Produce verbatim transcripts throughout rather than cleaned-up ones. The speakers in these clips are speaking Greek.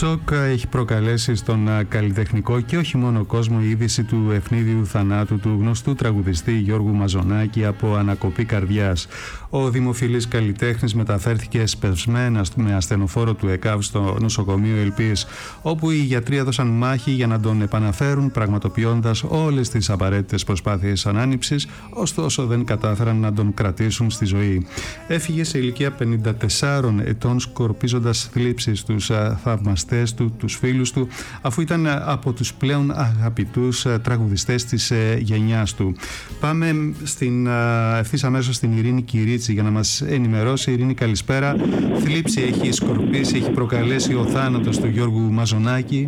Σοκ έχει προκαλέσει στον καλλιτεχνικό και όχι μόνο κόσμο η είδηση του ευνίδιου θανάτου του γνωστού τραγουδιστή Γιώργου Μαζονάκη από ανακοπή καρδιάς. Ο δημοφιλής καλλιτέχνης μεταφέρθηκε εσπευσμένα με ασθενοφόρο του ΕΚΑΒ στο νοσοκομείο Ελπής, όπου οι γιατροί έδωσαν μάχη για να τον επαναφέρουν, πραγματοποιώντας όλες τις απαραίτητες προσπάθειες ανάνυψης, ωστόσο δεν κατάφεραν να τον κρατήσουν στη ζωή. Έφυγε σε ηλικία πενήντα τεσσάρων ετών, σκορπίζοντας θλίψεις στους θαυμαστές του, τους φίλους του, αφού ήταν από τους πλέον αγαπητούς τραγουδιστές της γενιάς του. Πάμε στην, ευθύς αμέσως στην Ειρήνη Κυρίτσι για να μας ενημερώσει. Ειρήνη, καλησπέρα. Θλίψη έχει σκορπίσει, έχει προκαλέσει ο θάνατος του Γιώργου Μαζονάκη.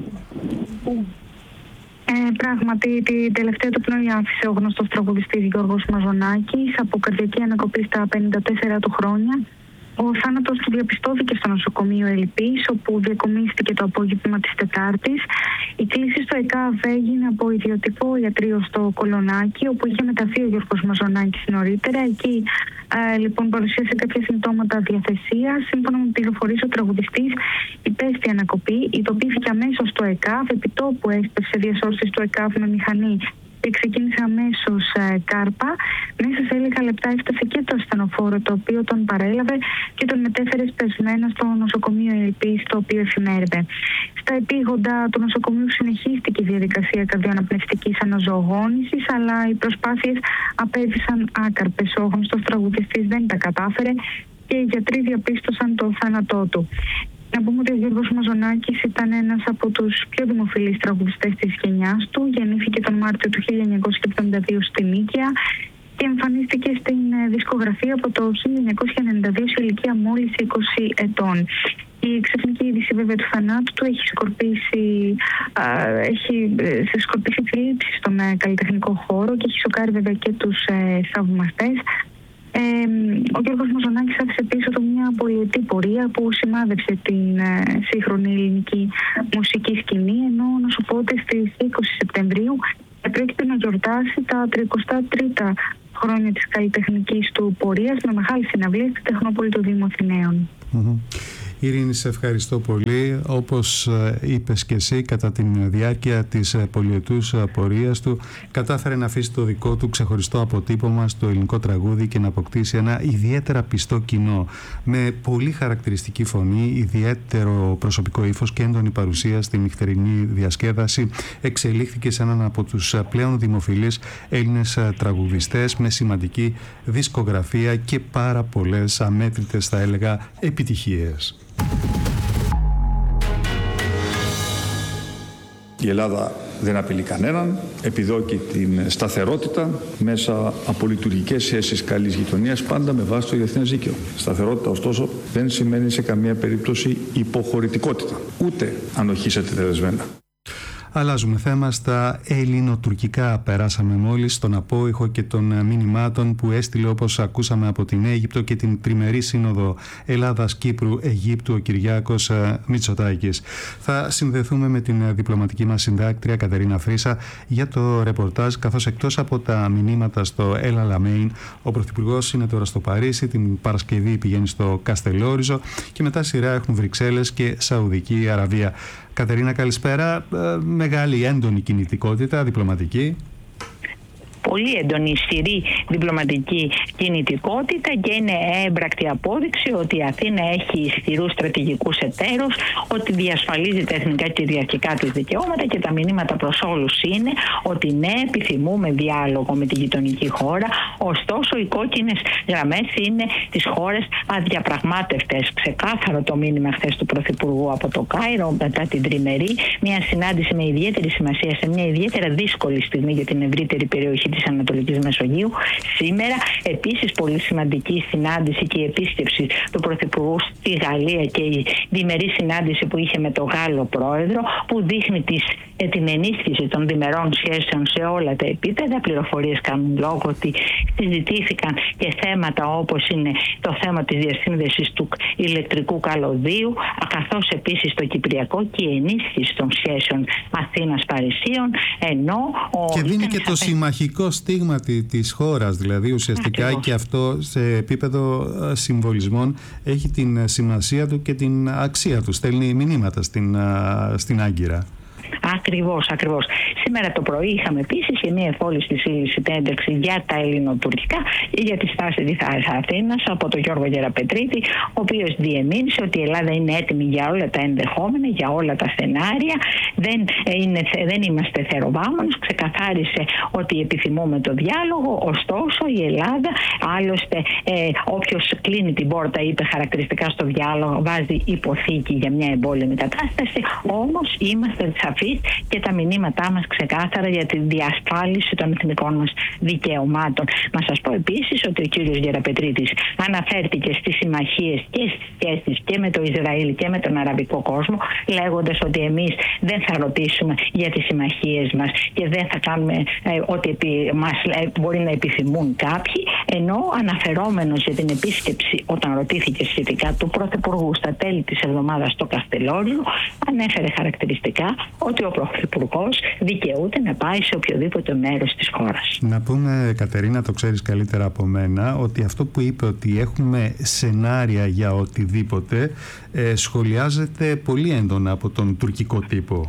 Ε, πράγματι, την τελευταία του πνοή άφησε ο γνωστός τραγουδιστής Γιώργος Μαζονάκης από καρδιακή ανακοπή στα πενήντα τέσσερα του χρόνια. Ο θάνατος του διαπιστώθηκε στο νοσοκομείο Ελπής, όπου διακομίστηκε το απόγευμα της Τετάρτης. Η κλήση στο ΕΚΑΒ έγινε από ιδιωτικό ιατρείο στο Κολονάκι, όπου είχε μεταθεί ο Γιώργος Μαζονάκης νωρίτερα. Εκεί ε, λοιπόν παρουσίασε κάποια συμπτώματα διαθεσίας. Σύμφωνα με πληροφορίες, ο τραγουδιστής υπέστη ανακοπή, ειδοποιήθηκε αμέσως στο ΕΚΑΒ, επιτόπου έσπευσε διασώσεις του ΕΚΑΒ με μηχανή και ξεκίνησε αμέσως ε, κάρπα. Μέσα σε λίγα λεπτά έφτασε και το ασθενοφόρο, το οποίο τον παρέλαβε και τον μετέφερε σπεσμένα στο νοσοκομείο Ελπής, το οποίο εφημέρευε. Στα επίγοντα του νοσοκομείου συνεχίστηκε η διαδικασία καρδιοαναπνευστικής αναζωογόνησης, αλλά οι προσπάθειες απέδυσαν άκαρπες. Ο γνωστός τραγουδιστής δεν τα κατάφερε και οι γιατροί διαπίστωσαν το θάνατό του. Να πούμε ότι ο Γιώργος Μαζονάκης ήταν ένας από τους πιο δημοφιλείς τραγουδιστές της γενιάς του. Γεννήθηκε τον Μάρτιο του χίλια εννιακόσια εβδομήντα δύο στη Νίκαια και εμφανίστηκε στην δισκογραφία από το χίλια εννιακόσια ενενήντα δύο σε ηλικία μόλις είκοσι ετών. Η ξαφνική είδηση βέβαια του θανάτου του έχει σκορπίσει, α, έχει σκορπίσει θλίψη στον ε, καλλιτεχνικό χώρο και έχει σοκάρει βέβαια και τους ε, θαυμαστές. Ε, ο Γιώργος Μαζονάκης άφησε πίσω του μια πολυετή πορεία που σημάδεψε την ε, σύγχρονη ελληνική μουσική σκηνή, ενώ να σου πω ότι στις είκοσι Σεπτεμβρίου πρόκειται να γιορτάσει τα τριακοστά τρίτα χρόνια της καλλιτεχνικής του πορείας με μεγάλη συναυλία στη Τεχνόπολη του Δήμου Αθηναίων. Mm-hmm. Ειρήνη, σε ευχαριστώ πολύ. Όπως είπες και εσύ, κατά τη διάρκεια της πολυετούς πορείας του κατάφερε να αφήσει το δικό του ξεχωριστό αποτύπωμα στο ελληνικό τραγούδι και να αποκτήσει ένα ιδιαίτερα πιστό κοινό με πολύ χαρακτηριστική φωνή, ιδιαίτερο προσωπικό ύφος και έντονη παρουσία στη νυχτερινή διασκέδαση. Εξελίχθηκε σε έναν από τους πλέον δημοφιλείς Έλληνες τραγουδιστές με σημαντική δισκογραφία και πάρα πολλές, αμέτρητες θα έλεγα, επιτυχίες. Η Ελλάδα δεν απειλεί κανέναν, επιδιώκει την σταθερότητα μέσα από λειτουργικές σχέσεις καλής γειτονίας, πάντα με βάση το διεθνές δίκαιο. Σταθερότητα, ωστόσο, δεν σημαίνει σε καμία περίπτωση υποχωρητικότητα, ούτε ανοχή σε τετελεσμένα. Αλλάζουμε θέμα. Στα ελληνοτουρκικά περάσαμε μόλις, στον απόϊχο και των μηνυμάτων που έστειλε, όπως ακούσαμε, από την Αίγυπτο και την τριμερή σύνοδο Ελλάδας-Κύπρου-Αιγύπτου ο Κυριάκος Μητσοτάκης. Θα συνδεθούμε με την διπλωματική μας συντάκτρια Κατερίνα Φρύσα για το ρεπορτάζ, καθώς εκτός από τα μηνύματα στο El Alamein, ο Πρωθυπουργός είναι τώρα στο Παρίσι, την Παρασκευή πηγαίνει στο Καστελόριζο και μετά σειρά έχουν Βρυξέλλες και Σαουδική Αραβία. Κατερίνα, καλησπέρα. Μεγάλη έντονη κινητικότητα διπλωματική. Πολύ έντονη, ισχυρή διπλωματική κινητικότητα και είναι έμπρακτη απόδειξη ότι η Αθήνα έχει ισχυρούς στρατηγικούς εταίρους, ότι διασφαλίζει τα εθνικά και κυριαρχικά της δικαιώματα και τα μηνύματα προς όλους είναι ότι ναι, επιθυμούμε διάλογο με τη γειτονική χώρα, ωστόσο οι κόκκινες γραμμές είναι τις χώρες αδιαπραγμάτευτες. Ξεκάθαρο το μήνυμα χθες του Πρωθυπουργού από το Κάιρο μετά την τριμερή, μια συνάντηση με ιδιαίτερη σημασία σε μια ιδιαίτερα δύσκολη στιγμή για την ευρύτερη περιοχή της Ανατολικής Μεσογείου. Σήμερα επίσης πολύ σημαντική συνάντηση και η επίσκεψη του Πρωθυπουργού στη Γαλλία και η διμερή συνάντηση που είχε με τον Γάλλο Πρόεδρο, που δείχνει τις, την ενίσχυση των διμερών σχέσεων σε όλα τα επίπεδα. Πληροφορίες κάνουν λόγο ότι συζητήθηκαν και θέματα όπως είναι το θέμα της διασύνδεσης του ηλεκτρικού καλωδίου, καθώς επίσης το Κυπριακό και η ενίσχυση των σχέσεων Αθήνας-Παρισίων, ενώ και δίνει και το συμμαχικό πολιτικό στίγμα της χώρας, δηλαδή ουσιαστικά. Ακριβώς. Και αυτό σε επίπεδο συμβολισμών έχει την σημασία του και την αξία του, στέλνει μηνύματα στην, στην Άγκυρα. Ακριβώς, ακριβώς. Σήμερα το πρωί είχαμε επίσης και μια εφόλιστη συνέντευξη για τα ελληνοτουρκικά και για τη στάση της Αθήνας από τον Γιώργο Γεραπετρίτη, ο οποίος διεμήνυσε ότι η Ελλάδα είναι έτοιμη για όλα τα ενδεχόμενα, για όλα τα σενάρια. Δεν, είναι, δεν είμαστε θεροβάμονες. Ξεκαθάρισε ότι επιθυμούμε το διάλογο. Ωστόσο, η Ελλάδα, άλλωστε, ε, όποιος κλείνει την πόρτα, είπε χαρακτηριστικά στο διάλογο, βάζει υποθήκη για μια εμπόλεμη κατάσταση. Όμως είμαστε σαφείς και τα μηνύματά μας ξεκάθαρα για τη διασφάλιση των εθνικών μας δικαιωμάτων. Να σας πω επίσης ότι ο κύριος Γεραπετρίτης αναφέρθηκε στις συμμαχίες και στις σχέσεις και με το Ισραήλ και με τον αραβικό κόσμο, λέγοντας ότι εμείς δεν θα ρωτήσουμε για τις συμμαχίες μας και δεν θα κάνουμε ε, ό,τι επί, μας ε, μπορεί να επιθυμούν κάποιοι, ενώ αναφερόμενος για την επίσκεψη, όταν ρωτήθηκε σχετικά του Πρωθυπουργού στα τέλη της εβδομάδας στο Καστελόριζο, ανέφερε χαρακτηριστικά ότι ο Πρωθυπουργός δικαιούται να πάει σε οποιοδήποτε μέρος της χώρας. Να πούμε, Κατερίνα, το ξέρεις καλύτερα από μένα, ότι αυτό που είπε ότι έχουμε σενάρια για οτιδήποτε ε, σχολιάζεται πολύ έντονα από τον τουρκικό τύπο.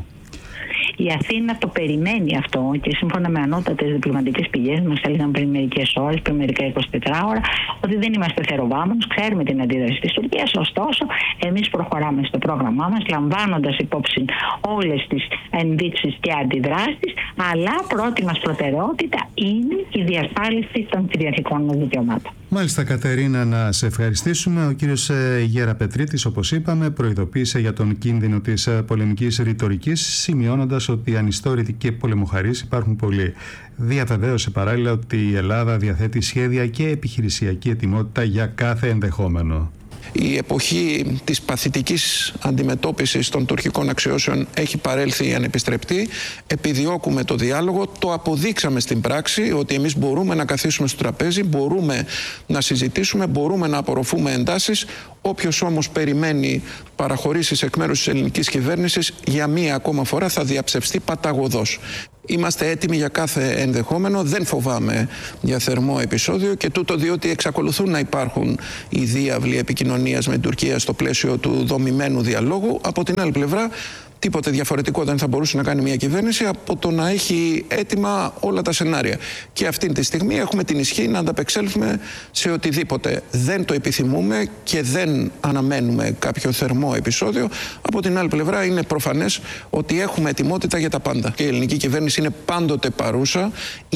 Η Αθήνα το περιμένει αυτό και σύμφωνα με ανώτατες διπλωματικές πηγές μας έλεγαν πριν μερικές ώρες, πριν μερικά εικοσιτετράωρα, ότι δεν είμαστε θεροβάμονες, ξέρουμε την αντίδραση της Τουρκίας. Ωστόσο, εμείς προχωράμε στο πρόγραμμά μας, λαμβάνοντας υπόψη όλες τις ενδείξεις και αντιδράσεις, αλλά πρώτη μας προτεραιότητα είναι η διασφάλιση των κυριαρχικών μας δικαιωμάτων. Μάλιστα, Κατερίνα, να σε ευχαριστήσουμε. Ο κύριος Γεραπετρίτης, όπως είπαμε, προειδοποίησε για τον κίνδυνο της πολεμικής ρητορικής, σημειώνοντας ότι ανιστόρητοι και πολεμοχαρείς υπάρχουν πολλοί. Διαβεβαίωσε παράλληλα ότι η Ελλάδα διαθέτει σχέδια και επιχειρησιακή ετοιμότητα για κάθε ενδεχόμενο. Η εποχή της παθητικής αντιμετώπισης των τουρκικών αξιώσεων έχει παρέλθει ανεπιστρεπτή. Επιδιώκουμε το διάλογο, το αποδείξαμε στην πράξη ότι εμείς μπορούμε να καθίσουμε στο τραπέζι, μπορούμε να συζητήσουμε, μπορούμε να απορροφούμε εντάσεις. Όποιος όμως περιμένει παραχωρήσεις εκ μέρους της ελληνικής κυβέρνησης, για μία ακόμα φορά θα διαψευστεί παταγωδώς. Είμαστε έτοιμοι για κάθε ενδεχόμενο, δεν φοβάμαι για θερμό επεισόδιο, και τούτο διότι εξακολουθούν να υπάρχουν οι διάβλοι επικοινωνίας με την Τουρκία στο πλαίσιο του δομημένου διαλόγου. Από την άλλη πλευρά, τίποτε διαφορετικό δεν θα μπορούσε να κάνει μια κυβέρνηση από το να έχει έτοιμα όλα τα σενάρια. Και αυτή τη στιγμή έχουμε την ισχύ να ανταπεξέλθουμε σε οτιδήποτε. Δεν το επιθυμούμε και δεν αναμένουμε κάποιο θερμό επεισόδιο. Από την άλλη πλευρά, είναι προφανές ότι έχουμε ετοιμότητα για τα πάντα. Και η ελληνική κυβέρνηση είναι πάντοτε παρούσα,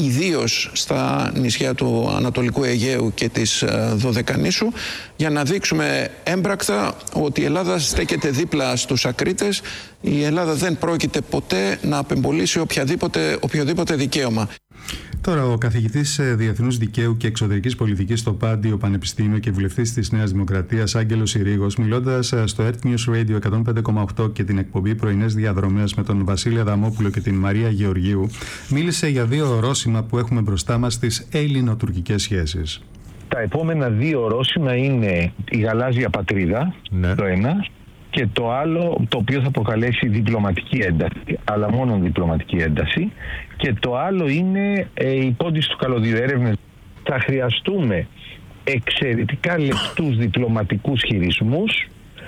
ιδίως στα νησιά του Ανατολικού Αιγαίου και της Δωδεκανήσου, για να δείξουμε έμπρακτα ότι η Ελλάδα στέκεται δίπλα στους ακρίτες. Η Ελλάδα δεν πρόκειται ποτέ να απεμπολίσει οποιαδήποτε, οποιοδήποτε δικαίωμα. Τώρα, ο καθηγητής Διεθνούς Δικαίου και Εξωτερικής Πολιτικής στο Πάντιο Πανεπιστήμιο και βουλευτής της Νέας Δημοκρατίας, Άγγελος Ηρήγος, μιλώντας στο Earth News Radio εκατόν πέντε κόμμα οκτώ και την εκπομπή Πρωινές Διαδρομές με τον Βασίλη Αδαμόπουλο και την Μαρία Γεωργίου, μίλησε για δύο ορόσημα που έχουμε μπροστά μας στις ελληνοτουρκικές σχέσεις. Τα επόμενα δύο ορόσημα είναι η γαλάζια πατρίδα, ναι. Το ένα, και το άλλο, το οποίο θα προκαλέσει διπλωματική ένταση, αλλά μόνο διπλωματική ένταση, και το άλλο είναι ε, η πόντιση του καλωδίου, έρευνες. Θα χρειαστούμε εξαιρετικά λεπτούς διπλωματικούς χειρισμούς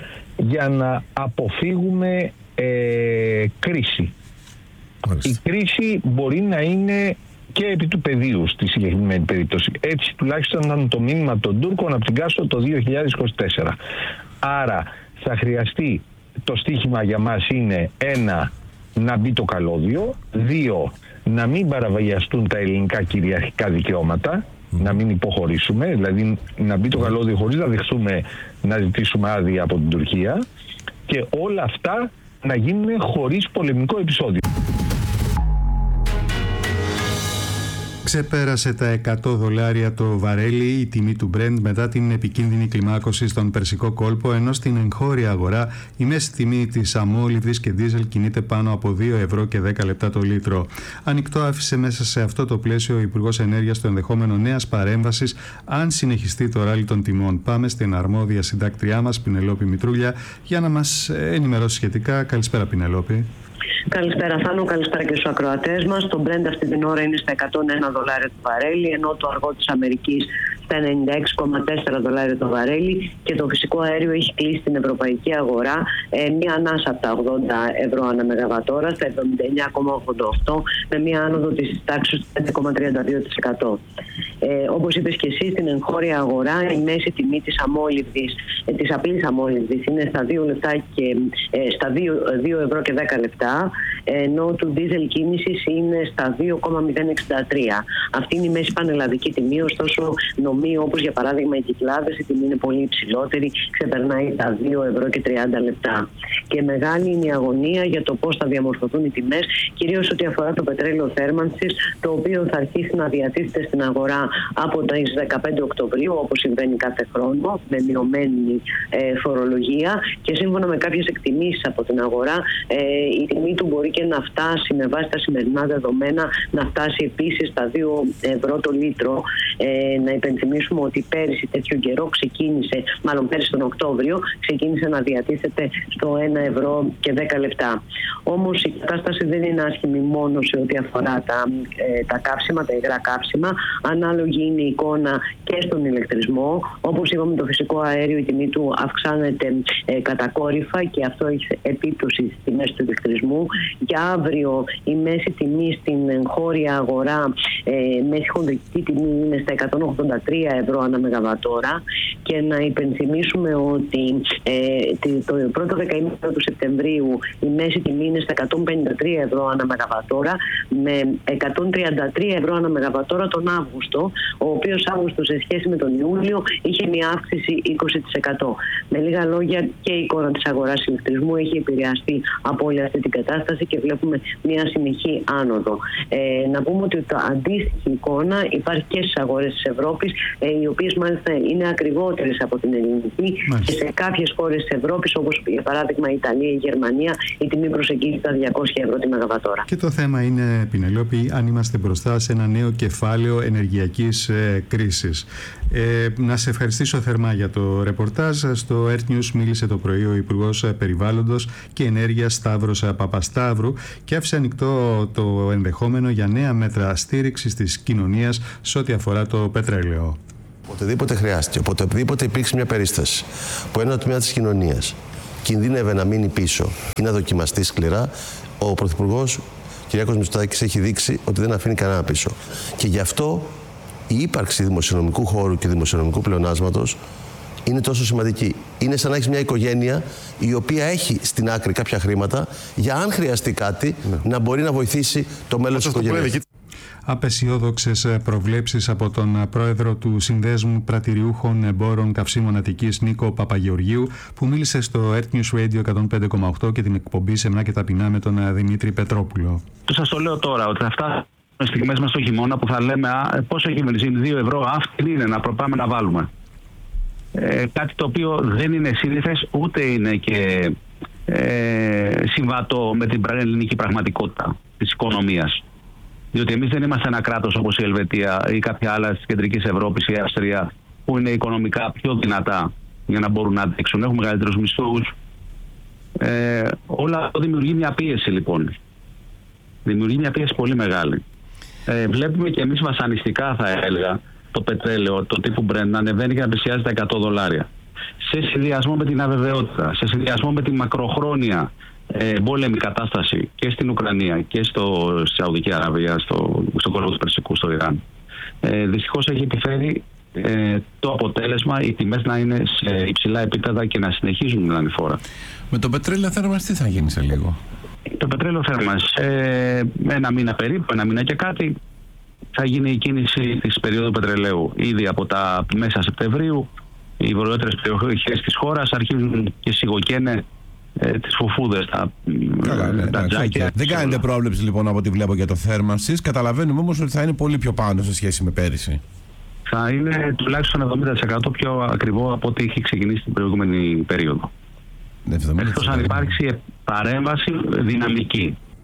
για να αποφύγουμε ε, κρίση. Μάλιστα. Η κρίση μπορεί να είναι και επί του πεδίου στη συγκεκριμένη περίπτωση. Έτσι τουλάχιστον ήταν το μήνυμα των Τούρκων από την Κάστρο το δύο χιλιάδες είκοσι τέσσερα. Άρα θα χρειαστεί, το στίχημα για μας είναι ένα, να μπει το καλώδιο, δύο, να μην παραβιαστούν τα ελληνικά κυριαρχικά δικαιώματα, mm. να μην υποχωρήσουμε, δηλαδή να μπει το καλώδιο χωρίς να δεχθούμε να ζητήσουμε άδεια από την Τουρκία, και όλα αυτά να γίνουν χωρίς πολεμικό επεισόδιο. Ξεπέρασε τα εκατό δολάρια το βαρέλι η τιμή του Brent μετά την επικίνδυνη κλιμάκωση στον Περσικό κόλπο, ενώ στην εγχώρια αγορά η μέση τιμή της αμόλυβδης και δίζελ κινείται πάνω από δύο ευρώ και δέκα λεπτά το λίτρο. Ανοιχτό άφησε μέσα σε αυτό το πλαίσιο ο Υπουργός Ενέργειας το ενδεχόμενο νέας παρέμβασης αν συνεχιστεί το ράλι των τιμών. Πάμε στην αρμόδια συντάκτριά μας, Πινελόπη Μητρούλια, για να μας ενημερώσει σχετικά. Καλησπέρα, Πινελόπη. Καλησπέρα Θάνο, καλησπέρα και στους ακροατές μας. Το Brent αυτή την ώρα είναι στα εκατόν ένα δολάρια το βαρέλι, ενώ το αργό της Αμερικής στα ενενήντα έξι κόμμα τέσσερα δολάρια το βαρέλι, και το φυσικό αέριο έχει κλείσει την ευρωπαϊκή αγορά ε, μία ανάσα από τα ογδόντα ευρώ ανά μεγαβατόρα στα εβδομήντα εννέα κόμμα ογδόντα οκτώ, με μία άνοδο της τάξης του πέντε κόμμα τριάντα δύο τοις εκατό. Ε, όπως είπες και εσύ, στην εγχώρια αγορά η μέση τιμή της αμόλυβδης, ε, της απλής αμόλυβδης είναι στα δύο λεπτά και ε, στα δύο ευρώ και δέκα λεπτά, ενώ του δίζελ κίνησης είναι στα δύο κόμμα μηδέν εξήντα τρία. Αυτή είναι η μέση πανελλαδική τιμή, ωστόσο νομοί όπως για παράδειγμα οι Κυκλάδες, η τιμή είναι πολύ υψηλότερη, ξεπερνάει τα δύο ευρώ και τριάντα λεπτά. Και μεγάλη είναι η αγωνία για το πώς θα διαμορφωθούν οι τιμές, κυρίως ό,τι αφορά το πετρέλαιο θέρμανσης, το οποίο θα αρχίσει να διατίθεται στην αγορά από τις δεκαπέντε Οκτωβρίου, όπως συμβαίνει κάθε χρόνο, με μειωμένη ε, φορολογία, και σύμφωνα με κάποιες εκτιμήσεις από την αγορά, ε, η τιμή του μπορεί και να φτάσει, με βάση τα σημερινά δεδομένα, να φτάσει επίσης στα δύο ευρώ το λίτρο. Ε, να υπενθυμίσουμε ότι πέρυσι τέτοιο καιρό ξεκίνησε, μάλλον πέρυσι τον Οκτώβριο, ξεκίνησε να διατίθεται στο ένα ευρώ και δέκα λεπτά. Όμως η κατάσταση δεν είναι άσχημη μόνο σε ό,τι αφορά τα, ε, τα καύσιμα, τα υγρά καύσιμα. Ανάλογη είναι η εικόνα και στον ηλεκτρισμό. Όπως είπαμε, το φυσικό αέριο, η τιμή του αυξάνεται ε, κατακόρυφα, και αυτό έχει επίπτωση στις τιμές του ηλεκτρισμού. Για αύριο η μέση τιμή στην εγχώρια αγορά, ε, μέση χονδρική τιμή είναι στα εκατόν ογδόντα τρία ευρώ ανά μεγαβατόρα, και να υπενθυμίσουμε ότι ε, το πρώτο δεκαήμερο του Σεπτεμβρίου η μέση τιμή είναι στα εκατόν πενήντα τρία ευρώ ανά μεγαβατόρα, με εκατόν τριάντα τρία ευρώ ανά μεγαβατόρα τον Αύγουστο, ο οποίος Αύγουστο σε σχέση με τον Ιούλιο είχε μια αύξηση είκοσι τοις εκατό. Με λίγα λόγια, και η εικόνα της αγοράς ηλεκτρισμού έχει επηρεαστεί από όλη αυτή την κατάσταση και βλέπουμε μια συνεχή άνοδο. Ε, να πούμε ότι το αντίστοιχη εικόνα υπάρχει και στις αγορές της Ευρώπης, ε, οι οποίες μάλιστα είναι ακριβότερες από την ελληνική, μάλιστα. Και σε κάποιες χώρες της Ευρώπης, όπως για παράδειγμα η Ιταλία, η Γερμανία, η τιμή προσεγγίζει τα διακόσια ευρώ τη μεγαβατόρα. Και το θέμα είναι, Πινελόπη, αν είμαστε μπροστά σε ένα νέο κεφάλαιο ενεργειακής ε, κρίσης. Ε, να σε ευχαριστήσω θερμά για το ρεπορτάζ. Στο Earth News μίλησε το πρωί ο Υπουργός Περιβάλλοντος και Ενέργειας Σταύρος Παπασταύρου και άφησε ανοιχτό το ενδεχόμενο για νέα μέτρα στήριξης της κοινωνίας σε ό,τι αφορά το πετρέλαιο. Οποτεδήποτε χρειάστηκε, οποτεδήποτε υπήρξε μια περίσταση που ένα τμήμα της κοινωνίας κινδύνευε να μείνει πίσω ή να δοκιμαστεί σκληρά, ο Πρωθυπουργός Κυριάκος Μητσοτάκης έχει δείξει ότι δεν αφήνει κανένα πίσω. Και γι' αυτό η ύπαρξη δημοσιονομικού χώρου και δημοσιονομικού πλεονάσματος είναι τόσο σημαντική. Είναι σαν να έχεις μια οικογένεια η οποία έχει στην άκρη κάποια χρήματα για αν χρειαστεί κάτι, ναι, να μπορεί να βοηθήσει το μέλλον της οικογένειας. Απεσιόδοξες προβλέψεις από τον πρόεδρο του Συνδέσμου Πρατηριούχων Εμπόρων Καυσίμων Αττικής, Νίκο Παπαγεωργίου, που μίλησε στο Earth News Radio εκατόν πέντε κόμμα οκτώ και την εκπομπή Σεμνά και Ταπεινά με τον Δημήτρη Πετρόπουλο. Σας το λέω τώρα, ότι θα φτάσουμε στιγμές μας στο χειμώνα που θα λέμε α, πόσο έχει βενζίνη, δύο ευρώ, αυτή είναι, να προπάμε να βάλουμε. Ε, κάτι το οποίο δεν είναι σύνηθες, ούτε είναι και ε, συμβατό με την ελληνική πραγματικότητα της οικονομίας. Διότι εμείς δεν είμαστε ένα κράτος όπως η Ελβετία ή κάποια άλλα της κεντρικής Ευρώπης ή η Αυστρία, που είναι οικονομικά πιο δυνατά για να μπορούν να αντέξουν. Έχουμε μεγαλύτερους μισθούς. Ε, όλα αυτό δημιουργεί μια πίεση, λοιπόν. Δημιουργεί μια πίεση πολύ μεγάλη. Ε, βλέπουμε και εμείς βασανιστικά, θα έλεγα, το πετρέλαιο, το τύπου Brent, να ανεβαίνει και να πλησιάζει τα εκατό δολάρια. Σε συνδυασμό με την αβεβαιότητα, σε συνδυασμό με τη μακροχρόνια εμπόλεμη κατάσταση και στην Ουκρανία και στο, στη Σαουδική Αραβία, στο, στον κόλπο του Περσικού, στο Ιράν. Ε, δυστυχώς έχει επιφέρει ε, το αποτέλεσμα οι τιμές να είναι σε υψηλά επίπεδα και να συνεχίζουν να είναι φόρα. Με το πετρέλαιο θέρμανση τι θα γίνει σε λίγο? Το πετρέλαιο θέρμανση, ε, ένα μήνα περίπου, ένα μήνα και κάτι, θα γίνει η κίνηση της περίοδου πετρελαίου. Ήδη από τα μέσα Σεπτεμβρίου οι βορειότερες περιοχές της χώρας αρχίζουν και σιγοκαίνε ε, τις φουφούδες, τα, Καλά, ναι, τα τζάκια. Δεν κάνετε πρόβλεψη λοιπόν από ό,τι βλέπω για το θέρμανσης. Καταλαβαίνουμε όμως ότι θα είναι πολύ πιο πάνω σε σχέση με πέρυσι. Θα είναι τουλάχιστον εβδομήντα τοις εκατό πιο ακριβό από ό,τι είχε ξεκινήσει την προηγούμενη περίοδο. Εκτός αν υπάρξει παρέμβαση δυναμική.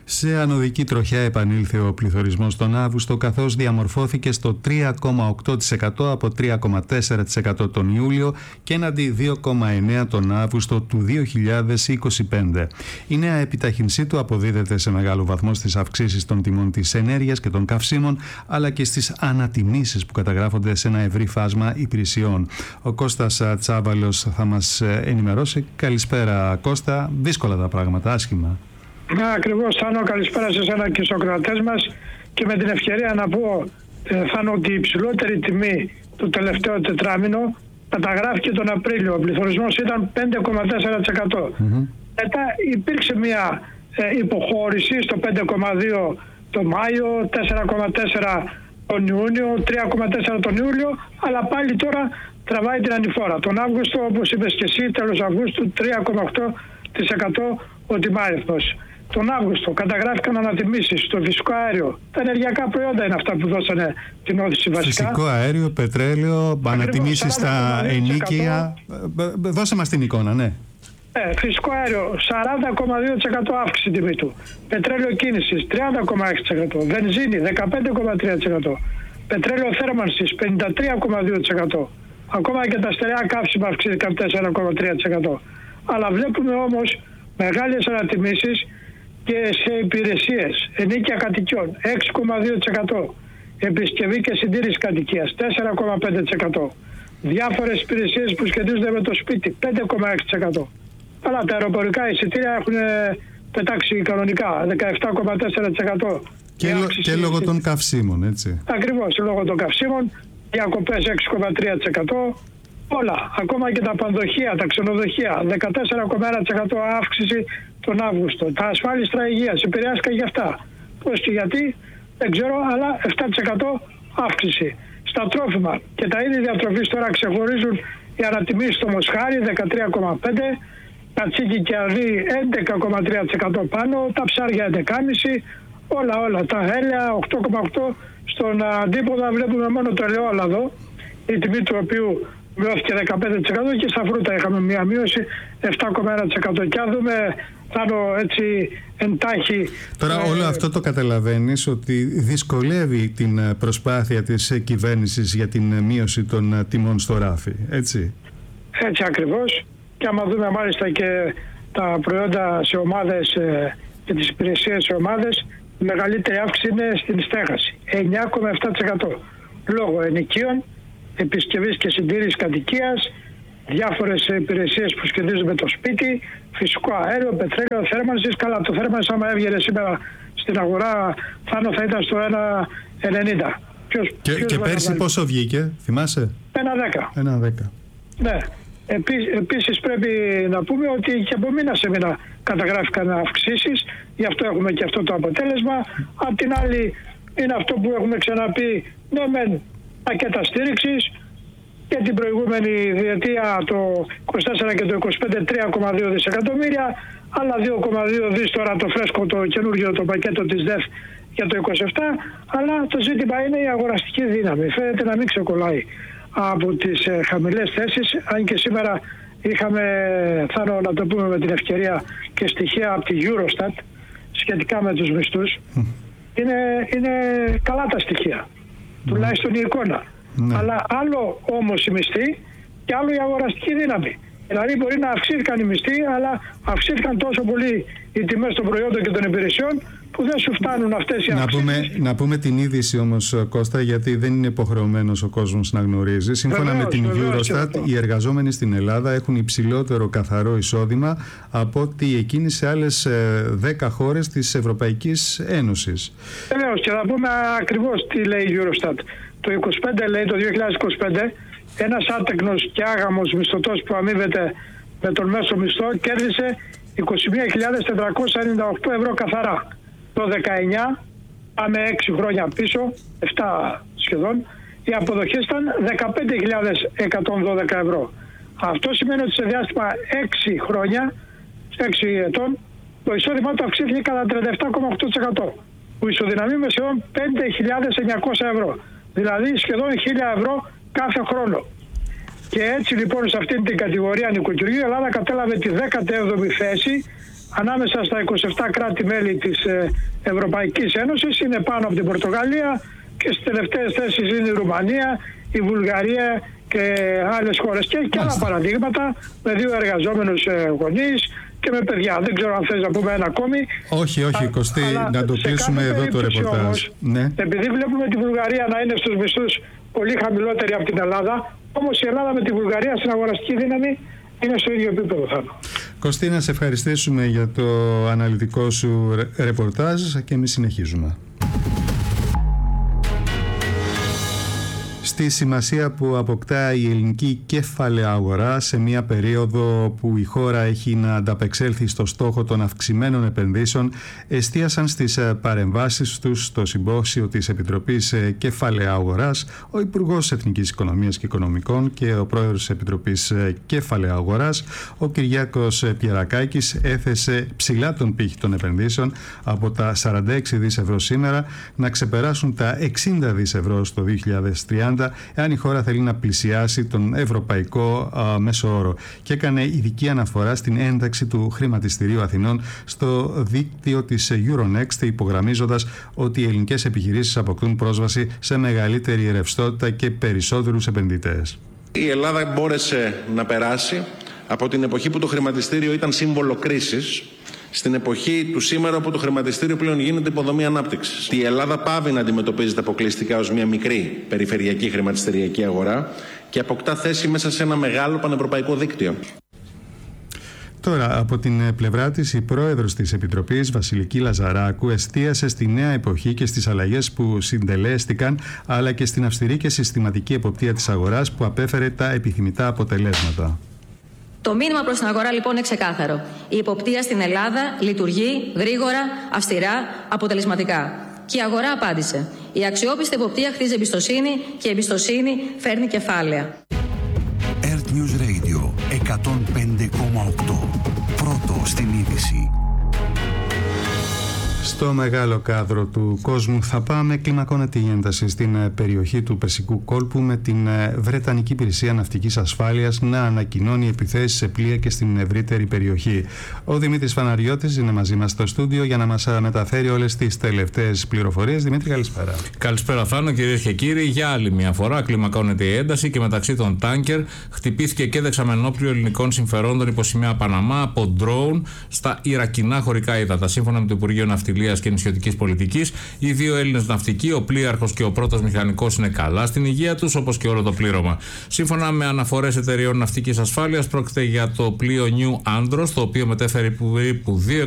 Σε ανωδική τροχιά επανήλθε ο πληθωρισμός τον Αύγουστο, καθώς διαμορφώθηκε στο τρία κόμμα οκτώ τοις εκατό από τρία κόμμα τέσσερα τοις εκατό τον Ιούλιο και έναντι δύο κόμμα εννέα τοις εκατό τον Αύγουστο του δύο χιλιάδες είκοσι πέντε. Η νέα επιταχυνσή του αποδίδεται σε μεγάλο βαθμό στις αυξήσεις των τιμών της ενέργειας και των καυσίμων, αλλά και στις ανατιμήσεις που καταγράφονται σε ένα ευρύ φάσμα υπηρεσιών. Ο Κώστας Τσάβαλος θα μας ενημερώσει. Καλησπέρα Κώστα. Δύσκολα τα πράγματα, άσχημα. Ναι, ακριβώς, Θάνο, καλησπέρα σε εσένα και στους ακροατές μας, και με την ευκαιρία να πω, ε, Θάνο, ότι η υψηλότερη τιμή του τελευταίου τετράμινο καταγράφηκε τον Απρίλιο. Ο πληθωρισμός ήταν πέντε κόμμα τέσσερα τοις εκατό. Mm-hmm. Μετά υπήρξε μια ε, υποχώρηση στο πέντε κόμμα δύο τον Μάιο, τέσσερα κόμμα τέσσερα τον Ιούνιο, τρία κόμμα τέσσερα τον Ιούλιο, αλλά πάλι τώρα τραβάει την ανηφόρα. Τον Αύγουστο, όπως είπες και εσύ, τέλος Αυγούστου, τρία κόμμα οκτώ τοις εκατό ο τιμάριθμος. Τον Αύγουστο καταγράφηκαν ανατιμήσεις στο φυσικό αέριο. Τα ενεργειακά προϊόντα είναι αυτά που δώσανε την όθηση βασικά. Φυσικό αέριο, πετρέλαιο, ανατιμήσεις στα ενοίκια. Δώσε μας την εικόνα, ναι. Ε, φυσικό αέριο σαράντα κόμμα δύο τοις εκατό αύξηση τιμή του. Πετρέλαιο κίνησης τριάντα κόμμα έξι τοις εκατό. Βενζίνη δεκαπέντε κόμμα τρία τοις εκατό. Πετρέλαιο θέρμανσης πενήντα τρία κόμμα δύο τοις εκατό. Ακόμα και τα στερεά καύσιμα αυξήθηκαν τέσσερα κόμμα τρία τοις εκατό. Αλλά βλέπουμε όμως μεγάλες ανατιμήσεις και σε υπηρεσίες, ενοίκια κατοικιών έξι κόμμα δύο τοις εκατό, επισκευή και συντήρηση κατοικίας τέσσερα κόμμα πέντε τοις εκατό, διάφορες υπηρεσίες που σχετίζονται με το σπίτι πέντε κόμμα έξι τοις εκατό. Αλλά τα αεροπορικά εισιτήρια έχουν πετάξει κανονικά δεκαεπτά κόμμα τέσσερα τοις εκατό. Και, και λόγω των καυσίμων, έτσι. Ακριβώς, λόγω των καυσίμων, διακοπές έξι κόμμα τρία τοις εκατό. Όλα, ακόμα και τα πανδοχεία, τα ξενοδοχεία, δεκατέσσερα κόμμα ένα τοις εκατό αύξηση τον Αύγουστο. Τα ασφάλιστρα υγείας επηρεάστηκαν για αυτά. Πώς και γιατί, δεν ξέρω, αλλά επτά τοις εκατό αύξηση. Στα τρόφιμα και τα είδη διατροφής τώρα ξεχωρίζουν οι ανατιμήσεις στο μοσχάρι δεκατρία κόμμα πέντε τοις εκατό, τα τσίκι και αδί έντεκα κόμμα τρία τοις εκατό πάνω, τα ψάρια έντεκα κόμμα πέντε τοις εκατό, όλα όλα, τα έλαια οκτώ κόμμα οκτώ τοις εκατό. Στον αντίποδα βλέπουμε μόνο το ελαιόλαδο, η τιμή του οποίου μειώθηκε δεκαπέντε τοις εκατό, και στα φρούτα είχαμε μία μείωση επτά κόμμα ένα τοις εκατό. Και αν δούμε, Θάνο, έτσι εντάχει... Τώρα ε, όλο αυτό το καταλαβαίνεις ότι δυσκολεύει την προσπάθεια της κυβέρνησης για την μείωση των τιμών στο ράφι, έτσι. Έτσι ακριβώς. Και άμα δούμε μάλιστα και τα προϊόντα σε ομάδες ε, και τις υπηρεσίες σε ομάδες, η μεγαλύτερη αύξηση είναι στην στέγαση, εννιά κόμμα επτά τοις εκατό. Λόγω ενοικίων, επισκευής και συντήρησης κατοικίας, διάφορες υπηρεσίες που σχετίζονται με το σπίτι, φυσικό αέριο, πετρέλαιο, θέρμανσης. Καλά, το θέρμανση άμα έβγαινε σήμερα στην αγορά, Θάνο, θα ήταν στο ένα ενενήντα. Ποιος, και ποιος και πέρσι πόσο βγήκε, θυμάσαι? ένα δέκα. ένα δέκα. Ναι. Επίσης, επίσης πρέπει να πούμε ότι και από μήνα σε μήνα καταγράφηκαν αυξήσεις, γι' αυτό έχουμε και αυτό το αποτέλεσμα. Απ' την άλλη είναι αυτό που έχουμε ξαναπεί, ναι μεν πακέτα στήριξης, και την προηγούμενη διετία το είκοσι τέσσερα και το είκοσι πέντε τρία κόμμα δύο δισεκατομμύρια, άλλα δύο κόμμα δύο δις τώρα το φρέσκο, το καινούργιο το πακέτο της ΔΕΦ για το είκοσι επτά, αλλά το ζήτημα είναι η αγοραστική δύναμη. Φαίνεται να μην ξεκολλάει από τις ε, χαμηλές θέσεις, αν και σήμερα είχαμε, Θάνο, να το πούμε με την ευκαιρία, και στοιχεία από τη Eurostat σχετικά με τους μισθούς. Mm. Είναι, είναι καλά τα στοιχεία, mm. τουλάχιστον η εικόνα. Mm. Αλλά άλλο όμως η μισθή και άλλο η αγοραστική δύναμη. Δηλαδή μπορεί να αυξήθηκαν οι μισθοί, αλλά αυξήθηκαν τόσο πολύ οι τιμές των προϊόντων και των υπηρεσιών που δεν σου φτάνουν αυτές οι αυξήσεις. Να πούμε, να πούμε την είδηση όμως, Κώστα, γιατί δεν είναι υποχρεωμένος ο κόσμος να γνωρίζει. Σύμφωνα βεβαίως, με την βεβαίως, Eurostat, οι εργαζόμενοι στην Ελλάδα έχουν υψηλότερο καθαρό εισόδημα από ότι εκείνοι σε άλλες δέκα χώρες της Ευρωπαϊκής Ένωσης. Βεβαίως, και θα πούμε ακριβώς τι λέει η Eurostat. Το είκοσι πέντε, λέει, το δύο χιλιάδες είκοσι πέντε, ένας άτεκνος και άγαμος μισθωτός που αμείβεται με τον μέσο μισθό κέρδισε είκοσι μία χιλιάδες τετρακόσια ενενήντα οκτώ ευρώ καθαρά. Το δεκαεννιά, πάμε έξι χρόνια πίσω, επτά σχεδόν, οι αποδοχές ήταν δεκαπέντε χιλιάδες εκατόν δώδεκα ευρώ. Αυτό σημαίνει ότι σε διάστημα έξι χρόνια, έξι ετών, το εισόδημά του αυξήθηκε κατά τριάντα επτά κόμμα οκτώ τοις εκατό, που ισοδυναμεί με σχεδόν πέντε χιλιάδες εννιακόσια ευρώ. Δηλαδή σχεδόν χίλια ευρώ κάθε χρόνο. Και έτσι λοιπόν σε αυτήν την κατηγορία νοικοκυριού η Ελλάδα κατέλαβε τη δέκατη έβδομη θέση ανάμεσα στα είκοσι επτά κράτη-μέλη της Ευρωπαϊκής Ένωσης, είναι πάνω από την Πορτογαλία και στις τελευταίες θέσεις είναι η Ρουμανία, η Βουλγαρία και άλλες χώρες. Και έχει και άλλα παραδείγματα με δύο εργαζόμενους γονείς και με παιδιά. Δεν ξέρω αν θες να πούμε ένα ακόμη. Όχι, όχι, Α, Κωστή, να το κλείσουμε εδώ το ρεπορτάζ. Όμως, ναι. Επειδή βλέπουμε τη Βουλγαρία να είναι στους μισθούς πολύ χαμηλότερη από την Ελλάδα, όμως η Ελλάδα με τη Βουλγαρία στην αγοραστική δύναμη είναι στο ίδιο επίπεδο, θα είναι. Κωστή, να σε ευχαριστήσουμε για το αναλυτικό σου ρεπορτάζ και εμείς συνεχίζουμε. Στη σημασία που αποκτά η ελληνική κεφαλαία αγορά σε μια περίοδο που η χώρα έχει να ανταπεξέλθει στο στόχο των αυξημένων επενδύσεων, εστίασαν στις παρεμβάσεις τους στο συμπόσιο της Επιτροπής Κεφαλαία Αγοράς ο Υπουργός Εθνικής Οικονομίας και Οικονομικών και ο Πρόεδρος της Επιτροπής Κεφαλαία Αγοράς, ο Κυριάκος Πιερακάκης, έθεσε ψηλά τον πύχη των επενδύσεων από τα σαράντα έξι δισεκατομμύρια ευρώ σήμερα να ξεπεράσουν τα εξήντα δισεκατομμύρια ευρώ στο δύο χιλιάδες τριάντα, εάν η χώρα θέλει να πλησιάσει τον ευρωπαϊκό α, μέσο όρο. Και έκανε ειδική αναφορά στην ένταξη του χρηματιστηρίου Αθηνών στο δίκτυο της Euronext, υπογραμμίζοντας ότι οι ελληνικές επιχειρήσεις αποκτούν πρόσβαση σε μεγαλύτερη ρευστότητα και περισσότερους επενδυτές. Η Ελλάδα μπόρεσε να περάσει από την εποχή που το χρηματιστήριο ήταν σύμβολο κρίσης στην εποχή του σήμερα, όπου το χρηματιστήριο πλέον γίνεται υποδομή ανάπτυξης. Η Ελλάδα πάβει να αντιμετωπίζεται αποκλειστικά ως μια μικρή περιφερειακή χρηματιστηριακή αγορά και αποκτά θέση μέσα σε ένα μεγάλο πανευρωπαϊκό δίκτυο. Τώρα, από την πλευρά της, η πρόεδρος της Επιτροπής, Βασιλική Λαζαράκου, εστίασε στη νέα εποχή και στις αλλαγές που συντελέστηκαν, αλλά και στην αυστηρή και συστηματική εποπτεία της αγοράς που απέφερε τα επιθυμητά αποτελέσματα. Το μήνυμα προς την αγορά λοιπόν είναι ξεκάθαρο. Η υποπτεία στην Ελλάδα λειτουργεί γρήγορα, αυστηρά, αποτελεσματικά. Και η αγορά απάντησε. Η αξιόπιστη υποπτεία χτίζει εμπιστοσύνη και η εμπιστοσύνη φέρνει κεφάλαια. Earth News Radio εκατόν πέντε κόμμα οκτώ. Πρώτο στην είδηση. Στο μεγάλο κάδρο του κόσμου θα πάμε. Κλιμακώνεται η ένταση στην περιοχή του Περσικού κόλπου, με την Βρετανική Υπηρεσία Ναυτικής Ασφάλειας να ανακοινώνει επιθέσεις σε πλοία και στην ευρύτερη περιοχή. Ο Δημήτρης Φαναριώτης είναι μαζί μας στο στούντιο για να μας μεταφέρει όλες τις τελευταίες πληροφορίες. Δημήτρη, καλησπέρα. Καλησπέρα, Θάνο, κυρίες και κύριοι. Για άλλη μια φορά κλιμακώνεται η ένταση και μεταξύ των τάνκερ χτυπήθηκε και δεξαμενόπλοιο ελληνικών συμφερόντων υπό σημαία Παναμά από ντρόουν στα Ιρακινά χωρικά ύδατα. Σύμφωνα με το Υπουργείο Ναυτιλίας και Νησιωτικής Πολιτικής, οι δύο Έλληνες ναυτικοί, ο πλοίαρχος και ο πρώτος μηχανικός, είναι καλά στην υγεία τους, όπως και όλο το πλήρωμα. Σύμφωνα με αναφορές εταιρεών ναυτικής ασφάλειας, πρόκειται για το πλοίο New Andros, το οποίο μετέφερε περίπου δύο